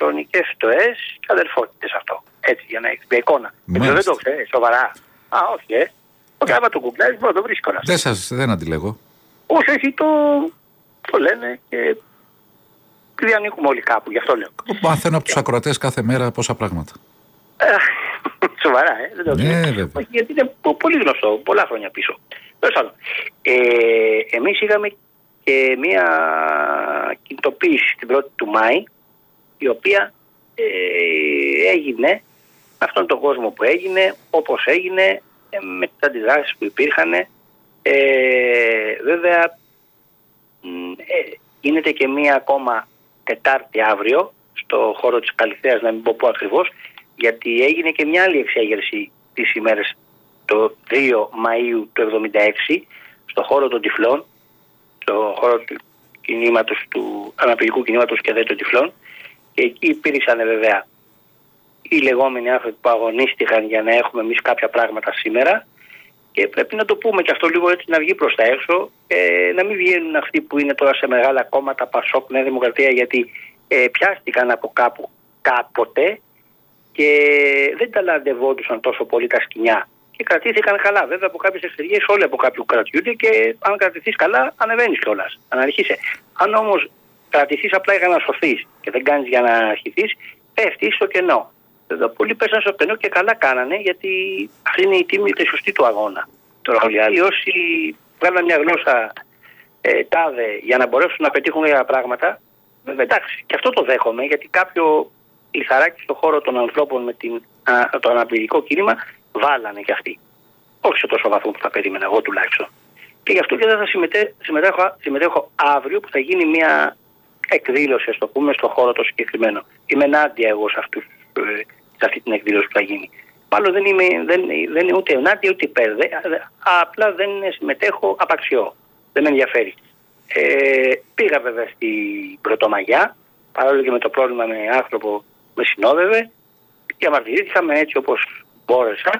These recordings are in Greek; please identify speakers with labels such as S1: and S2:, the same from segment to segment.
S1: σεξουαλικές στοές και αδελφότητες αυτό. Έτσι, για να έχεις μια εικόνα. Δεν το ξέρεις, σοβαρά. Όχι, όχι, άμα το κουμπλάρεις μπορεί να το βρεις κιόλας.
S2: Δεν αντιλέγω.
S1: Όχι, το λένε και διανύχουμε όλοι κάπου, γι' αυτό λέω.
S2: Μαθαίνω από τους ακροατές κάθε μέρα πόσα πράγματα.
S1: Σοβαρά, δεν το ξέρω. Γιατί είναι πολύ γνωστό, πολλά χρόνια πίσω. Εμείς είχαμε και μία κινητοποίηση την 1η του Μάη, η οποία έγινε με αυτόν τον κόσμο που έγινε, όπως έγινε, με τις αντιδράσεις που υπήρχαν. Βέβαια, γίνεται και μία ακόμα Τετάρτη αύριο, στο χώρο της Καλυθέας, να μην πω πού ακριβώς, γιατί έγινε και μια άλλη εξέγερση τις ημέρες το 2 Μαΐου του 1976, στο χώρο των Τυφλών, στο χώρο του κινήματος, του αναπηρικού κινήματος και των Τυφλών, και εκεί υπήρξαν βέβαια οι λεγόμενοι άνθρωποι που αγωνίστηκαν για να έχουμε εμείς κάποια πράγματα σήμερα, και πρέπει να το πούμε και αυτό λίγο έτσι, να βγει προς τα έξω, να μην βγαίνουν αυτοί που είναι τώρα σε μεγάλα κόμματα, Πασόκ, Νέα Δημοκρατία, γιατί πιάστηκαν από κάπου κάποτε και δεν ταλαντευόντουσαν τόσο πολύ τα σκοινιά και κρατήθηκαν καλά. Βέβαια από κάποιες εξεργίες όλοι από κάποιου κρατιούνται και αν κρατηθείς καλά ανεβαίνεις κιόλας, αναρχίσαι. Αν όμως κρατηθείς απλά για να σωθείς και δεν κάνεις για να αρχηθείς, πέφτεις στο κενό. Βέβαια πολλοί πέσαν στο κενό και καλά κάνανε, γιατί αυτή είναι η τίμη και σωστή του αγώνα. Τώρα όλοι οι άλλοι όσοι βγάλαν μια γλώσσα τάδε για να μπορέσουν να πετύχουν για πράγματα, βέβαια εντάξει, και αυτό το δέχομαι, γιατί κάποιο λιθαράκι στον χώρο των ανθρώπων με το αναπηρικό κίνημα βάλανε κι αυτοί. Όχι σε τόσο βαθμό που θα περίμενα εγώ τουλάχιστον. Και γι' αυτό και δεν θα συμμετέχω αύριο που θα γίνει μια εκδήλωση, ας το πούμε, στον χώρο το συγκεκριμένο. Είμαι ενάντια εγώ σε αυτή την εκδήλωση που θα γίνει. Μάλλον δεν είναι ούτε ενάντια ούτε υπέρ. Απλά δεν συμμετέχω απαξιώ. Δεν με ενδιαφέρει. Πήγα βέβαια στην Πρωτομαγιά, παρόλο και με το πρόβλημα με άνθρωπο με συνόδευε, και αμαρτυρήθηκαμε έτσι όπως μπόρεσα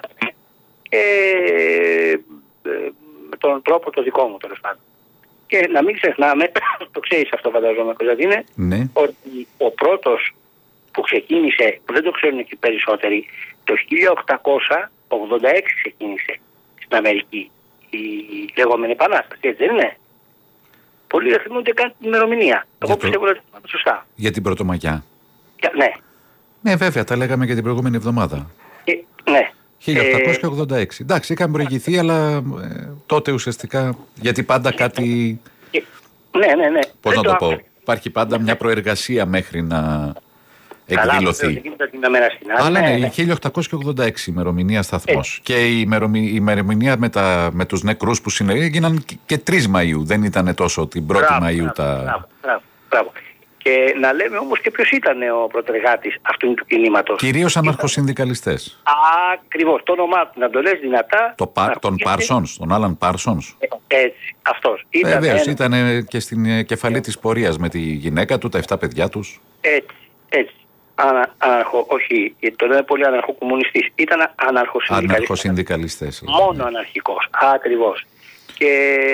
S1: με τον τρόπο το δικό μου, τέλος πάντων. Και να μην ξεχνάμε, το ξέρεις αυτό φανταζόμαι, Κωνσταντίνε, ναι, ότι ο πρώτος που ξεκίνησε, που δεν το ξέρουν και οι περισσότεροι, το 1886 ξεκίνησε στην Αμερική η λεγόμενη Επανάσταση, έτσι δεν είναι? Πολλοί δεν θυμούνται καν την ημερομηνία. Εγώ πιστεύω ότι είναι σωστά.
S2: Για την Πρωτομαγιά.
S1: Ναι.
S2: Ναι, βέβαια, τα λέγαμε και την προηγούμενη εβδομάδα.
S1: Ναι.
S2: 1886. Εντάξει, είχαμε προηγηθεί, αλλά τότε ουσιαστικά, γιατί πάντα κάτι...
S1: Ναι.
S2: Πώς να το πω. Υπάρχει πάντα μια προεργασία μέχρι να εκδηλωθεί. Αλλά ναι, 1886 ημερομηνία σταθμός. Και η ημερομηνία με τους νεκρούς που έγιναν και 3 Μαΐου. Δεν ήταν τόσο την 1η Μαΐου τα...
S1: Μπράβο. Και να λέμε όμως και ποιος ήταν ο πρωτεργάτης αυτού του κινήματος.
S2: Κυρίως αναρχοσυνδικαλιστές.
S1: Ακριβώς, το όνομά του, να το λες δυνατά.
S2: Τον Πάρσονς, τον Άλαν Πάρσονς.
S1: Έτσι, αυτός.
S2: Βεβαίως, ήταν και στην κεφαλή της πορείας με τη γυναίκα του, τα 7 παιδιά τους.
S1: Έτσι. Όχι, γιατί το λένε πολύ αναρχοκομμουνιστής. Ήταν
S2: αναρχοσυνδικαλιστές.
S1: Μόνο αναρχικός. Ακριβώς. Και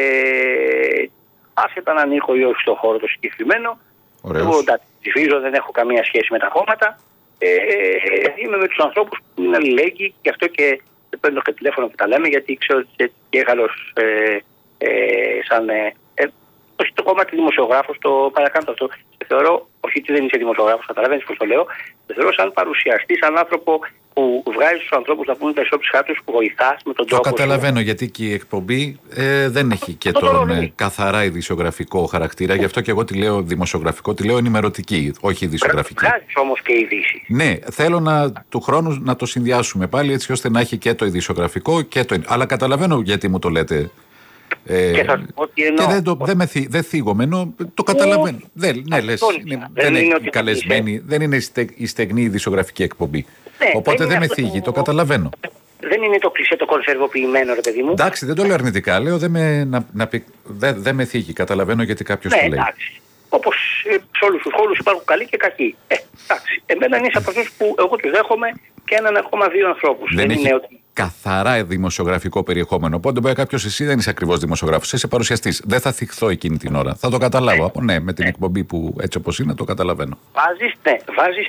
S1: άσχετα να ανήκω ή όχι στον χώρο το συγκεκριμένο. Εγώ ψηφίζω, δεν έχω καμία σχέση με τα κόμματα. Είμαι με τους ανθρώπους που είναι αλληλέγγυοι, και αυτό και παίρνω και τηλέφωνο που τα λέμε, γιατί ξέρω ότι είσαι και Γάλλος όχι το κόμμα του δημοσιογράφος, το παρακάτω αυτό. Θεωρώ, όχι ότι δεν είσαι δημοσιογράφος, καταλαβαίνεις πώς το λέω. Θεωρώ σαν παρουσιαστή, σαν άνθρωπο που βγάζει τους ανθρώπους να πούνε τα ισόψυχά τους, που βοηθάς με τον τρόπο.
S2: Το καταλαβαίνω, γιατί και η εκπομπή δεν έχει και τον καθαρά ειδησιογραφικό χαρακτήρα. Γι' αυτό και εγώ τη λέω δημοσιογραφικό, τη λέω ενημερωτική, όχι ειδησιογραφική.
S1: Βγάζεις όμως και ειδήσεις.
S2: Ναι, θέλω του χρόνου να το συνδυάσουμε πάλι, έτσι ώστε να έχει και το ειδησιογραφικό και το. Αλλά καταλαβαίνω γιατί μου το λέτε.
S1: Και θα σου πω τι εννοώ.
S2: Δεν θίγομαι, ενώ το καταλαβαίνω. Δεν είναι καλεσμένη, δεν είναι η στεγνή ειδησιογραφική εκπομπή. Οπότε δεν με θίγει, το καταλαβαίνω.
S1: Δεν είναι το κλισέ το κονσερβοποιημένο, ρε παιδί μου.
S2: Εντάξει, δεν το λέω αρνητικά. Λέω δεν με θίγει. Καταλαβαίνω γιατί κάποιος το λέει.
S1: Όπως σε όλους τους χώρους υπάρχουν καλοί και κακοί. Εντάξει. Εμένα είναι από αυτούς που εγώ τους δέχομαι και έναν ακόμα 2 ανθρώπους.
S2: Δεν έχει καθαρά δημοσιογραφικό περιεχόμενο. Οπότε μπορεί κάποιος, εσύ δεν είσαι ακριβώς δημοσιογράφος, είσαι παρουσιαστής. Δεν θα θυχθώ εκείνη την ώρα. Θα το καταλάβω. Ναι, με την εκπομπή που έτσι όπως είναι το καταλαβαίνω.
S1: Βάζεις